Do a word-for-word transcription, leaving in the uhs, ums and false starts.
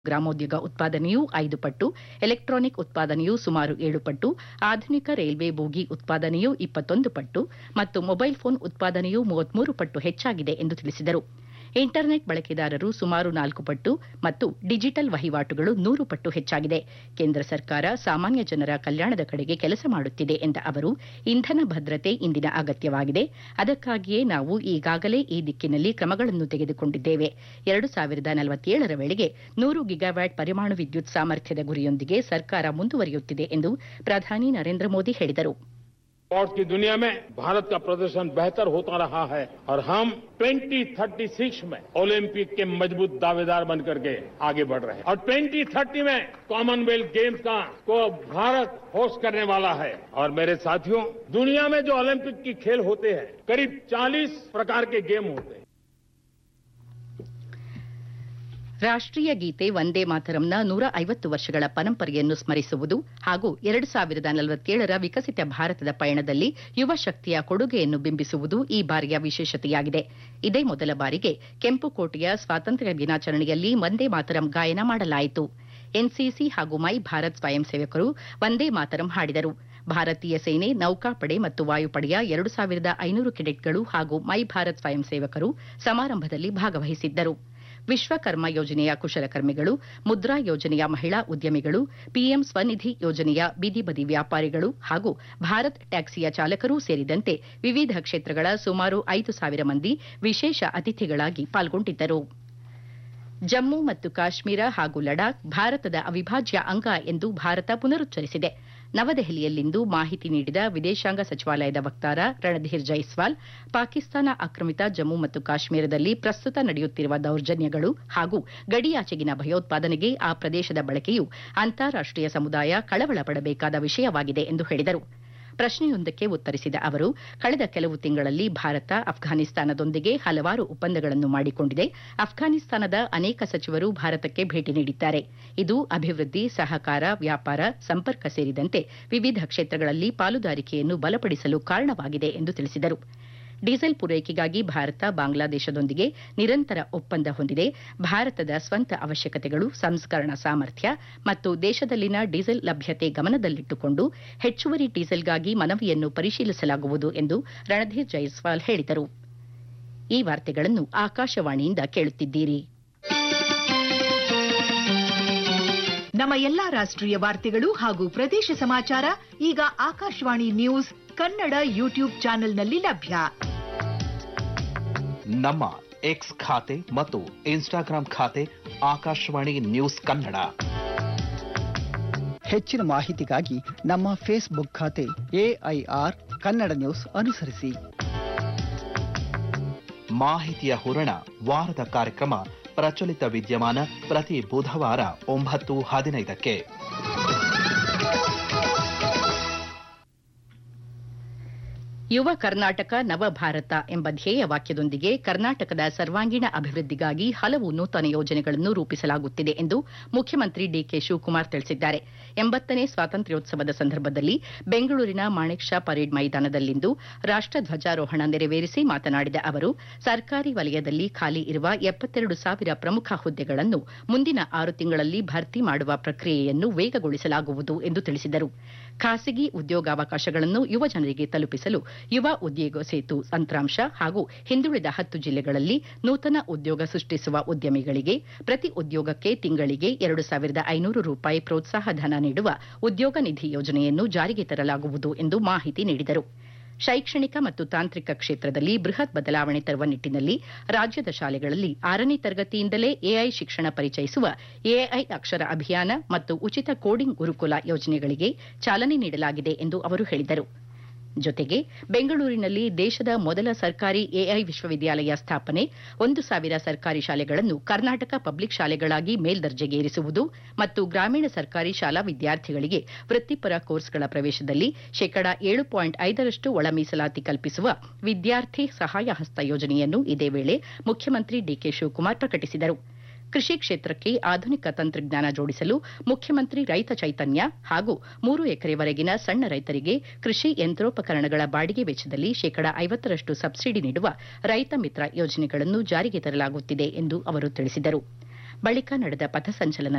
ಗ್ರಾಮೋದ್ಯೋಗ ಉತ್ಪಾದನೆಯು ಐದು ಪಟ್ಟು, ಎಲೆಕ್ಟ್ರಾನಿಕ್ ಉತ್ಪಾದನೆಯು ಸುಮಾರು ಏಳು ಪಟ್ಟು, ಆಧುನಿಕ ರೈಲ್ವೆ ಬೋಗಿ ಉತ್ಪಾದನೆಯು ಇಪ್ಪತ್ತೊಂದು ಪಟ್ಟು ಮತ್ತು ಮೊಬೈಲ್ ಫೋನ್ ಉತ್ಪಾದನೆಯು ಮೂವತ್ಮೂರು ಪಟ್ಟು ಹೆಚ್ಚಾಗಿದೆ ಎಂದು ತಿಳಿಸಿದರು. ಇಂಟರ್ನೆಟ್ ಬಳಕೆದಾರರು ಸುಮಾರು ನಾಲ್ಕು ಪಟ್ಟು ಮತ್ತು ಡಿಜಿಟಲ್ ವಹಿವಾಟುಗಳು ನೂರು ಪಟ್ಟು ಹೆಚ್ಚಾಗಿದೆ. ಕೇಂದ್ರ ಸರ್ಕಾರ ಸಾಮಾನ್ಯ ಜನರ ಕಲ್ಯಾಣದ ಕಡೆಗೆ ಕೆಲಸ ಮಾಡುತ್ತಿದೆ ಎಂದ ಅವರು, ಇಂಧನ ಭದ್ರತೆ ಇಂದಿನ ಅಗತ್ಯವಾಗಿದೆ. ಅದಕ್ಕಾಗಿಯೇ ನಾವು ಈಗಾಗಲೇ ಈ ದಿಕ್ಕಿನಲ್ಲಿ ಕ್ರಮಗಳನ್ನು ತೆಗೆದುಕೊಂಡಿದ್ದೇವೆ. ಎರಡು ಸಾವಿರದ ನಲವತ್ತೇಳರ ವೇಳೆಗೆ ನೂರು ಗಿಗಾವ್ಯಾಟ್ ಪರಮಾಣು ವಿದ್ಯುತ್ ಸಾಮರ್ಥ್ಯದ ಗುರಿಯೊಂದಿಗೆ ಸರ್ಕಾರ ಮುಂದುವರಿಯುತ್ತಿದೆ ಎಂದು ಪ್ರಧಾನಿ ನರೇಂದ್ರ ಮೋದಿ ಹೇಳಿದರು. स्पोर्ट्स की दुनिया में भारत का प्रदर्शन बेहतर होता रहा है और हम दो हज़ार छत्तीस में ओलंपिक के मजबूत दावेदार बनकर के आगे बढ़ रहे हैं और दो हज़ार तीस में कॉमनवेल्थ गेम्स का को भारत होस्ट करने वाला है. और मेरे साथियों, दुनिया में जो ओलंपिक की खेल होते हैं, करीब चालीस प्रकार के गेम होते हैं. ರಾಷ್ಟೀಯ ಗೀತೆ ವಂದೇ ಮಾತರಂನ ನೂರ ಐವತ್ತು ವರ್ಷಗಳ ಪರಂಪರೆಯನ್ನು ಸ್ಮರಿಸುವುದು ಹಾಗೂ ಎರಡು ಸಾವಿರದ ನಲವತ್ತೇಳರ ವಿಕಸಿತ ಭಾರತದ ಪಯಣದಲ್ಲಿ ಯುವ ಶಕ್ತಿಯ ಕೊಡುಗೆಯನ್ನು ಬಿಂಬಿಸುವುದು ಈ ಬಾರಿಯ ವಿಶೇಷತೆಯಾಗಿದೆ. ಇದೇ ಮೊದಲ ಬಾರಿಗೆ ಕೆಂಪುಕೋಟೆಯ ಸ್ವಾತಂತ್ರ್ಯ ದಿನಾಚರಣೆಯಲ್ಲಿ ವಂದೇ ಮಾತರಂ ಗಾಯನ ಮಾಡಲಾಯಿತು. ಎನ್ಸಿಸಿ ಹಾಗೂ ಮೈ ಭಾರತ್ ಸ್ವಯಂ ಸೇವಕರು ವಂದೇ ಮಾತರಂ ಹಾಡಿದರು. ಭಾರತೀಯ ಸೇನೆ, ನೌಕಾಪಡೆ ಮತ್ತು ವಾಯುಪಡೆಯ ಎರಡು ಸಾವಿರದ ಐನೂರು ಕೆಡೆಟ್ಗಳು ಹಾಗೂ ಮೈ ಭಾರತ್ ಸ್ವಯಂ ಸೇವಕರು ಸಮಾರಂಭದಲ್ಲಿ ಭಾಗವಹಿಸಿದ್ದರು. ವಿಶ್ವಕರ್ಮ ಯೋಜನೆಯ ಕುಶಲಕರ್ಮಿಗಳು, ಮುದ್ರಾ ಯೋಜನೆಯ ಮಹಿಳಾ ಉದ್ಯಮಿಗಳು, ಪಿಎಂ ಸ್ವನಿಧಿ ಯೋಜನೆಯ ಬೀದಿ ಬದಿ ವ್ಯಾಪಾರಿಗಳು ಹಾಗೂ ಭಾರತ್ ಟ್ಯಾಕ್ಸಿಯ ಚಾಲಕರೂ ಸೇರಿದಂತೆ ವಿವಿಧ ಕ್ಷೇತ್ರಗಳ ಸುಮಾರು ಐದು ಸಾವಿರ ಮಂದಿ ವಿಶೇಷ ಅತಿಥಿಗಳಾಗಿ ಪಾಲ್ಗೊಂಡಿದ್ದರು. ಜಮ್ಮು ಮತ್ತು ಕಾಶ್ಮೀರ ಹಾಗೂ ಲಡಾಖ್ ಭಾರತದ ಅವಿಭಾಜ್ಯ ಅಂಗ ಎಂದು ಭಾರತ ಪುನರುಚ್ಚರಿಸಿದೆ. ನವದೆಹಲಿಯಲ್ಲಿಂದು ಮಾಹಿತಿ ನೀಡಿದ ವಿದೇಶಾಂಗ ಸಚಿವಾಲಯದ ವಕ್ತಾರ ರಣಧೀರ್ ಜೈಸ್ವಾಲ್, ಪಾಕಿಸ್ತಾನ ಆಕ್ರಮಿತ ಜಮ್ಮು ಮತ್ತು ಕಾಶ್ಮೀರದಲ್ಲಿ ಪ್ರಸ್ತುತ ನಡೆಯುತ್ತಿರುವ ದೌರ್ಜನ್ಯಗಳು ಹಾಗೂ ಗಡಿಯಾಚೆಗಿನ ಭಯೋತ್ಪಾದನೆಗೆ ಆ ಪ್ರದೇಶದ ಬಳಕೆಯು ಅಂತಾರಾಷ್ಟೀಯ ಸಮುದಾಯ ಕಳವಳ ಪಡಬೇಕಾದ ವಿಷಯವಾಗಿದೆ ಎಂದು ಹೇಳಿದರು. ಪ್ರಶ್ನೆಯೊಂದಕ್ಕೆ ಉತ್ತರಿಸಿದ ಅವರು, ಕಳೆದ ಕೆಲವು ತಿಂಗಳಲ್ಲಿ ಭಾರತ ಅಫ್ಘಾನಿಸ್ತಾನದೊಂದಿಗೆ ಹಲವಾರು ಒಪ್ಪಂದಗಳನ್ನು ಮಾಡಿಕೊಂಡಿದೆ. ಅಫ್ಘಾನಿಸ್ತಾನದ ಅನೇಕ ಸಚಿವರು ಭಾರತಕ್ಕೆ ಭೇಟಿ ನೀಡಿದ್ದಾರೆ. ಇದು ಅಭಿವೃದ್ಧಿ, ಸಹಕಾರ, ವ್ಯಾಪಾರ, ಸಂಪರ್ಕ ಸೇರಿದಂತೆ ವಿವಿಧ ಕ್ಷೇತ್ರಗಳಲ್ಲಿ ಪಾಲುದಾರಿಕೆಯನ್ನು ಬಲಪಡಿಸಲು ಕಾರಣವಾಗಿದೆ ಎಂದು ತಿಳಿಸಿದರು. ಡೀಸೆಲ್ ಪೂರೈಕೆಗಾಗಿ ಭಾರತ ಬಾಂಗ್ಲಾದೇಶದೊಂದಿಗೆ ನಿರಂತರ ಒಪ್ಪಂದ ಹೊಂದಿದೆ. ಭಾರತದ ಸ್ವಂತ ಅವಶ್ಯಕತೆಗಳು, ಸಂಸ್ಕರಣಾ ಸಾಮರ್ಥ್ಯ ಮತ್ತು ದೇಶದಲ್ಲಿನ ಡೀಸೆಲ್ ಲಭ್ಯತೆ ಗಮನದಲ್ಲಿಟ್ಟುಕೊಂಡು ಹೆಚ್ಚುವರಿ ಡೀಸೆಲ್ಗಾಗಿ ಮನವಿಯನ್ನು ಪರಿಶೀಲಿಸಲಾಗುವುದು ಎಂದು ರಣಧೀರ್ ಜೈಸ್ವಾಲ್ ಹೇಳಿದರು. ಈ ವಾರ್ತೆಗಳನ್ನು ಆಕಾಶವಾಣಿಯಿಂದ ಕೇಳುತ್ತಿದ್ದೀರಿ. ನಮ್ಮ ಎಲ್ಲಾ ರಾಷ್ಟ್ರೀಯ ವಾರ್ತೆಗಳು ಹಾಗೂ ಪ್ರದೇಶ ಸಮಾಚಾರ ಈಗ ಆಕಾಶವಾಣಿ ನ್ಯೂಸ್ ಕನ್ನಡ ಯೂಟ್ಯೂಬ್ ಚಾನೆಲ್ನಲ್ಲಿ ಲಭ್ಯ. ನಮ್ಮ ಎಕ್ಸ್ ಖಾತೆ ಮತ್ತು ಇನ್ಸ್ಟಾಗ್ರಾಂ ಖಾತೆ ಆಕಾಶವಾಣಿ ನ್ಯೂಸ್ ಕನ್ನಡ. ಹೆಚ್ಚಿನ ಮಾಹಿತಿಗಾಗಿ ನಮ್ಮ ಫೇಸ್ಬುಕ್ ಖಾತೆ ಎಐಆರ್ ಕನ್ನಡ ನ್ಯೂಸ್ ಅನುಸರಿಸಿ. ಮಾಹಿತಿಯ ಹೂರಣ ವಾರದ ಕಾರ್ಯಕ್ರಮ ಪ್ರಚಲಿತ ವಿದ್ಯಮಾನ ಪ್ರತಿ ಬುಧವಾರ ಒಂಬತ್ತು ಹದಿನೈದಕ್ಕೆ. ಯುವ ಕರ್ನಾಟಕ ನವ ಭಾರತ ಎಂಬ ಧ್ಯೇಯ ವಾಕ್ಯದೊಂದಿಗೆ ಕರ್ನಾಟಕದ ಸರ್ವಾಂಗೀಣ ಅಭಿವೃದ್ಧಿಗಾಗಿ ಹಲವು ನೂತನ ಯೋಜನೆಗಳನ್ನು ರೂಪಿಸಲಾಗುತ್ತಿದೆ ಎಂದು ಮುಖ್ಯಮಂತ್ರಿ ಡಿಕೆ ಶಿವಕುಮಾರ್ ತಿಳಿಸಿದ್ದಾರೆ. ಎಂಬತ್ತನೇ ಸ್ವಾತಂತ್ರ್ಯೋತ್ಸವದ ಸಂದರ್ಭದಲ್ಲಿ ಬೆಂಗಳೂರಿನ ಮಾಣಿಕ್ ಷಾ ಪರೇಡ್ ಮೈದಾನದಲ್ಲಿಂದು ರಾಷ್ಟಧ್ವಜಾರೋಹಣ ನೆರವೇರಿಸಿ ಮಾತನಾಡಿದ ಅವರು, ಸರ್ಕಾರಿ ವಲಯದಲ್ಲಿ ಖಾಲಿ ಇರುವ ಎಪ್ಪತ್ತೆರಡು ಸಾವಿರ ಪ್ರಮುಖ ಹುದ್ದೆಗಳನ್ನು ಮುಂದಿನ ಆರು ತಿಂಗಳಲ್ಲಿ ಭರ್ತಿ ಮಾಡುವ ಪ್ರಕ್ರಿಯೆಯನ್ನು ವೇಗಗೊಳಿಸಲಾಗುವುದು ಎಂದು ತಿಳಿಸಿದರು. ಖಾಸಗಿ ಉದ್ಯೋಗಾವಕಾಶಗಳನ್ನು ಯುವ ಜನರಿಗೆ ತಲುಪಿಸಲು ಯುವ ಉದ್ಯೋಗ ಸೇತು ತಂತ್ರಾಂಶ ಹಾಗೂ ಹಿಂದುಳಿದ ಹತ್ತು ಜಿಲ್ಲೆಗಳಲ್ಲಿ ನೂತನ ಉದ್ಯೋಗ ಸೃಷ್ಟಿಸುವ ಉದ್ಯಮಿಗಳಿಗೆ ಪ್ರತಿ ಉದ್ಯೋಗಕ್ಕೆ ತಿಂಗಳಿಗೆ ಎರಡು ಸಾವಿರದ ಐನೂರು ರೂಪಾಯಿ ಪ್ರೋತ್ಸಾಹ ಧನ ನೀಡುವ ಉದ್ಯೋಗ ನಿಧಿ ಯೋಜನೆಯನ್ನು ಜಾರಿಗೆ ತರಲಾಗುವುದು ಎಂದು ಮಾಹಿತಿ ನೀಡಿದರು. ಶೈಕ್ಷಣಿಕ ಮತ್ತು ತಾಂತ್ರಿಕ ಕ್ಷೇತ್ರದಲ್ಲಿ ಬೃಹತ್ ಬದಲಾವಣೆ ತರುವ ನಿಟ್ಟಿನಲ್ಲಿ ರಾಜ್ಯದ ಶಾಲೆಗಳಲ್ಲಿ ಆರನೇ ತರಗತಿಯಿಂದಲೇ ಎಐ ಶಿಕ್ಷಣ ಪರಿಚಯಿಸುವ ಎಐ ಅಕ್ಷರ ಅಭಿಯಾನ ಮತ್ತು ಉಚಿತ ಕೋಡಿಂಗ್ ಗುರುಕುಲ ಯೋಜನೆಗಳಿಗೆ ಚಾಲನೆ ನೀಡಲಾಗಿದೆ ಎಂದು ಅವರು ಹೇಳಿದರು. ಜೊತೆಗೆ ಬೆಂಗಳೂರಿನಲ್ಲಿ ದೇಶದ ಮೊದಲ ಸರ್ಕಾರಿ ಎಐ ವಿಶ್ವವಿದ್ಯಾಲಯ ಸ್ಥಾಪನೆ, ಒಂದು ಸಾವಿರ ಸರ್ಕಾರಿ ಶಾಲೆಗಳನ್ನು ಕರ್ನಾಟಕ ಪಬ್ಲಿಕ್ ಶಾಲೆಗಳಾಗಿ ಮೇಲ್ದರ್ಜೆಗೇರಿಸುವುದು ಮತ್ತು ಗ್ರಾಮೀಣ ಸರ್ಕಾರಿ ಶಾಲಾ ವಿದ್ಯಾರ್ಥಿಗಳಿಗೆ ವೃತ್ತಿಪರ ಕೋರ್ಸ್ಗಳ ಪ್ರವೇಶದಲ್ಲಿ ಶೇಕಡಾ ಏಳು ಪಾಯಿಂಟ್ ಐದರಷ್ಟು ಒಳ ಮೀಸಲಾತಿ ಕಲ್ಪಿಸುವ ವಿದ್ಯಾರ್ಥಿ ಸಹಾಯ ಹಸ್ತ ಯೋಜನೆಯನ್ನು ಇದೇ ವೇಳೆ ಮುಖ್ಯಮಂತ್ರಿ ಡಿಕೆ ಶಿವಕುಮಾರ್ ಪ್ರಕಟಿಸಿದರು. ಕೃಷಿ ಕ್ಷೇತ್ರಕ್ಕೆ ಆಧುನಿಕ ತಂತ್ರಜ್ಞಾನ ಜೋಡಿಸಲು ಮುಖ್ಯಮಂತ್ರಿ ರೈತ ಚೈತನ್ಯ ಹಾಗೂ ಮೂರು ಎಕರೆವರೆಗಿನ ಸಣ್ಣ ರೈತರಿಗೆ ಕೃಷಿ ಯಂತ್ರೋಪಕರಣಗಳ ಬಾಡಿಗೆ ವೆಚ್ಚದಲ್ಲಿ ಶೇಕಡಾ ಐವತ್ತರಷ್ಟು ಸಬ್ಸಿಡಿ ನೀಡುವ ರೈತ ಮಿತ್ರ ಯೋಜನೆಗಳನ್ನು ಜಾರಿಗೆ ತರಲಾಗುತ್ತಿದೆ ಎಂದು ಅವರು ತಿಳಿಸಿದರು. ಬಳಿಕ ನಡೆದ ಪಥಸಂಚಲನ